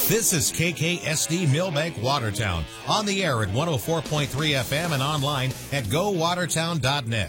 This is KKSD Millbank Watertown, on the air at 104.3 FM and online at gowatertown.net.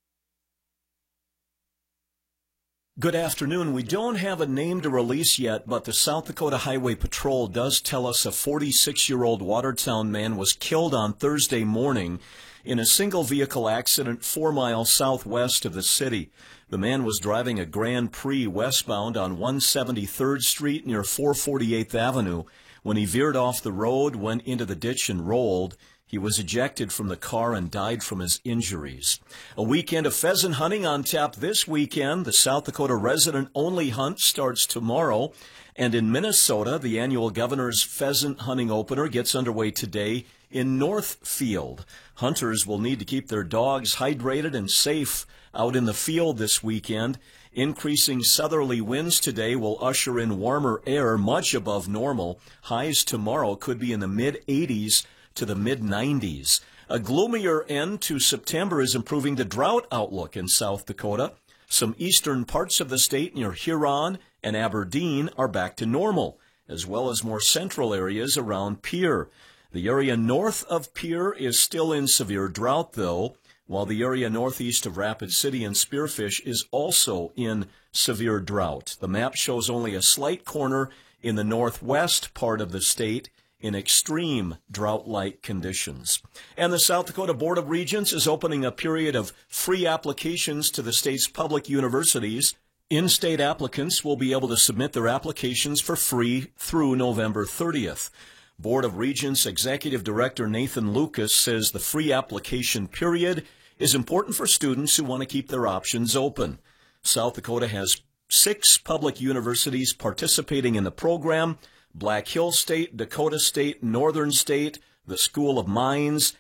Good afternoon. We don't have a name to release yet, but the South Dakota Highway Patrol does tell us a 46-year-old Watertown man was killed on Thursday morning in a single-vehicle accident 4 miles southwest of the city. The man was driving a Grand Prix westbound on 173rd Street near 448th Avenue. When he veered off the road, went into the ditch and rolled. He was ejected from the car and died from his injuries. A weekend of pheasant hunting on tap this weekend. The South Dakota resident-only hunt starts tomorrow. And in Minnesota, the annual Governor's Pheasant Hunting Opener gets underway today in Northfield. Hunters will need to keep their dogs hydrated and safe out in the field this weekend. Increasing southerly winds today will usher in warmer air much above normal. Highs tomorrow could be in the mid-80s to the mid-90s. A gloomier end to September is improving the drought outlook in South Dakota. Some eastern parts of the state near Huron and Aberdeen are back to normal, as well as more central areas around Pierre. The area north of Pierre is still in severe drought, though, while the area northeast of Rapid City and Spearfish is also in severe drought. The map shows only a slight corner in the northwest part of the state in extreme drought-like conditions. And the South Dakota Board of Regents is opening a period of free applications to the state's public universities. In-state applicants will be able to submit their applications for free through November 30th. Board of Regents Executive Director Nathan Lucas says the free application period is important for students who want to keep their options open. South Dakota has 6 public universities participating in the program: Black Hills State, Dakota State, Northern State, the School of Mines,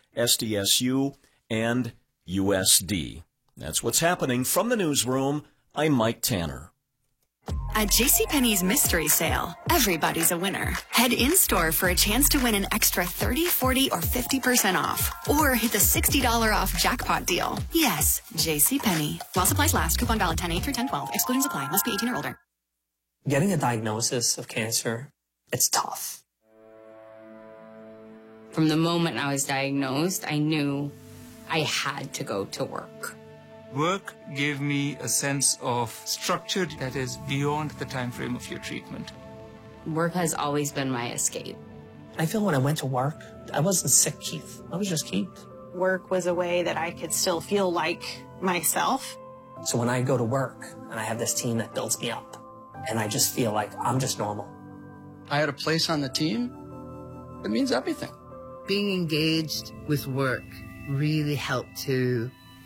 SDSU, and USD. That's what's happening. From the newsroom, I'm Mike Tanner. At JCPenney's Mystery Sale, everybody's a winner. Head in-store for a chance to win an extra 30, 40, or 50% off. Or hit the $60 off jackpot deal. Yes, JCPenney. While supplies last, coupon valid 10/8 through 10/12. Excluding supply. Must be 18 or older. Getting a diagnosis of cancer, it's tough. From the moment I was diagnosed, I knew I had to go to work. Work gave me a sense of structure that is beyond the time frame of your treatment. Work has always been my escape. I feel when I went to work, I wasn't sick, Keith. I was just Keith. Work was a way that I could still feel like myself. So when I go to work and I have this team that builds me up, and I just feel like I'm just normal. I had a place on the team. It means everything. Being engaged with work really helped to,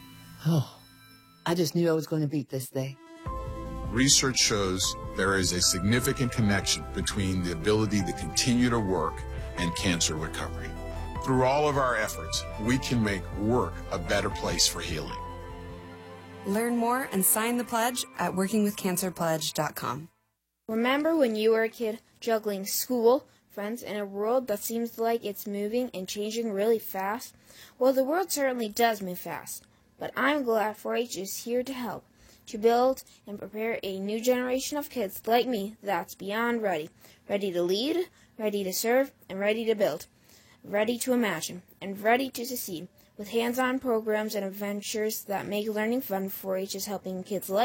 I just knew I was going to beat this day. Research shows there is a significant connection between the ability to continue to work and cancer recovery. Through all of our efforts, we can make work a better place for healing. Learn more and sign the pledge at workingwithcancerpledge.com. Remember when you were a kid juggling school, friends, in a world that seems like it's moving and changing really fast? Well, the world certainly does move fast. But I'm glad 4-H is here to help, to build and prepare a new generation of kids like me that's beyond ready. Ready to lead, ready to serve, and ready to build. Ready to imagine, and ready to succeed. With hands-on programs and adventures that make learning fun, 4-H is helping kids like